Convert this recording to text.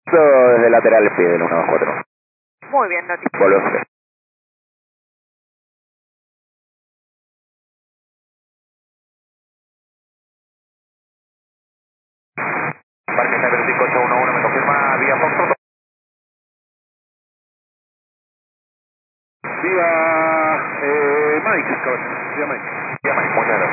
Desde lateral pie del 124. Muy bien, Noti. Vuelve a ser. Parque Cyber 5811, me confirma vía Foxtrot. Viva Mike, caballero. Viva Mike. Vía Mike, muchas gracias.